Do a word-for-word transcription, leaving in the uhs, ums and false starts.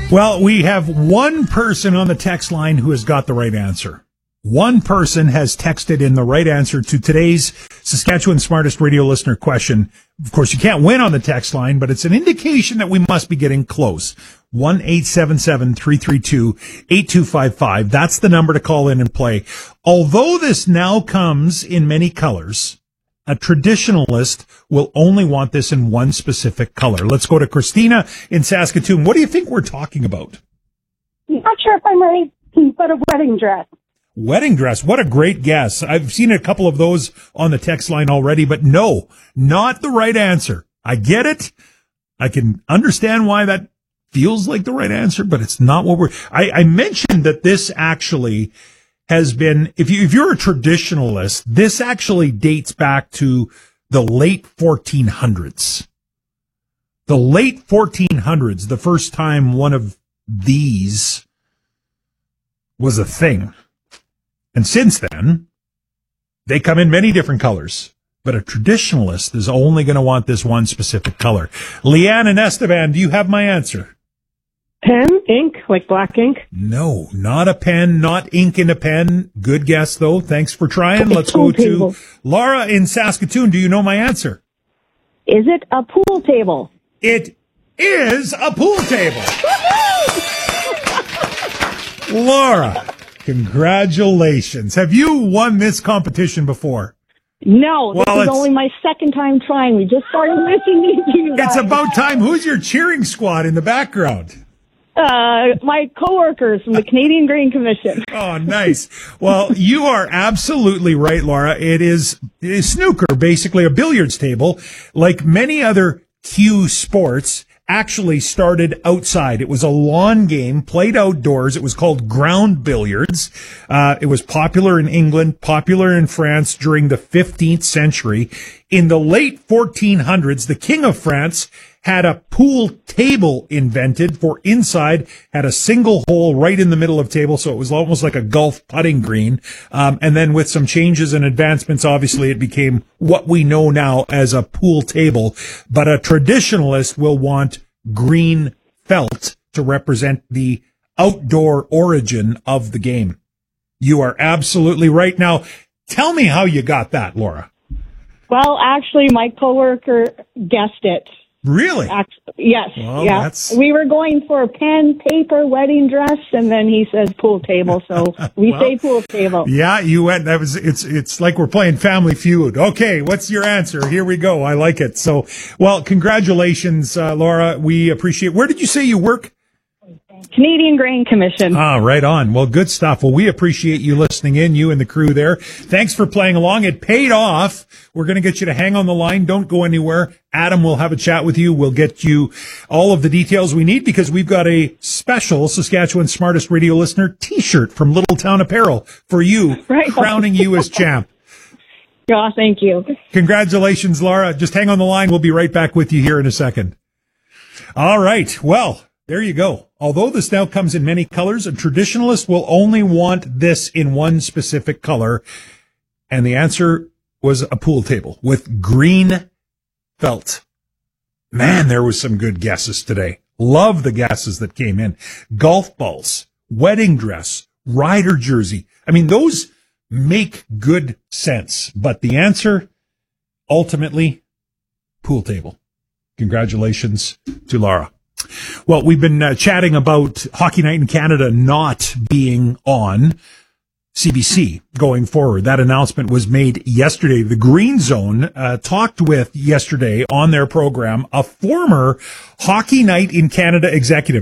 Well, we have one person on the text line who has got the right answer. One person has texted in the right answer to today's Saskatchewan Smartest Radio Listener question. Of course, you can't win on the text line, but it's an indication that we must be getting close. one eight seven seven, three three two, eight two five five. That's the number to call in and play. Although this now comes in many colors, a traditionalist will only want this in one specific color. Let's go to Christina in Saskatoon. What do you think we're talking about? Not sure if I'm right, but a wedding dress. Wedding dress. What a great guess. I've seen a couple of those on the text line already, but no, not the right answer. I get it. I can understand why that feels like the right answer, but it's not what we're, I, I mentioned that this actually has been, if you, if you're a traditionalist, this actually dates back to the late fourteen hundreds. The late fourteen hundreds, the first time one of these was a thing. And since then, they come in many different colors. But a traditionalist is only going to want this one specific color. Leanne and Esteban, do you have my answer? Pen, ink, like black ink? No, not a pen, not ink in a pen. Good guess, though. Thanks for trying. Let's go to Laura in Saskatoon. Do you know my answer? Is it a pool table? It is a pool table. Laura, congratulations. Have you won this competition before? No, this Well, is it's- only my second time trying. We just started listening to you guys. It's about time. Who's your cheering squad in the background? Uh, my coworkers from the Canadian Grain Commission. Oh, nice. Well, you are absolutely right, Laura. It is, it is snooker, basically a billiards table. Like many other cue sports, actually started outside. It was a lawn game played outdoors. It was called ground billiards. Uh, it was popular in England, popular in France during the fifteenth century. In the late fourteen hundreds, the King of France had a pool table invented for inside, had a single hole right in the middle of table, so it was almost like a golf putting green. Um, and then with some changes and advancements, obviously it became what we know now as a pool table. But a traditionalist will want green felt to represent the outdoor origin of the game. You are absolutely right. Now, tell me how you got that, Laura. Well, actually, my coworker guessed it. Really? Actually, yes. Well, yeah. that's- We were going for a pen, paper, wedding dress, and then he says pool table, so we Well, say pool table. Yeah, you went. That was. It's. It's like we're playing Family Feud. Okay, what's your answer? Here we go. I like it. So, well, congratulations, uh, Laura. We appreciate. Where did you say you work? Canadian Grain Commission. Ah, right on. Well, good stuff. Well, we appreciate you listening in, you and the crew there. Thanks for playing along. It paid off. We're going to get you to hang on the line. Don't go anywhere. Adam will have a chat with you. We'll get you all of the details we need because we've got a special Saskatchewan Smartest Radio Listener t-shirt from Little Town Apparel for you, Right. crowning you as champ. Yeah, thank you. Congratulations, Laura. Just hang on the line. We'll be right back with you here in a second. All right. Well, there you go. Although this now comes in many colors, a traditionalist will only want this in one specific color. And the answer was a pool table with green felt. Man, there was some good guesses today. Love the guesses that came in. Golf balls, wedding dress, rider jersey. I mean, those make good sense. But the answer, ultimately, pool table. Congratulations to Laura. Well, we've been uh, chatting about Hockey Night in Canada not being on C B C going forward. That announcement was made yesterday. The Green Zone uh, talked with yesterday on their program a former Hockey Night in Canada executive.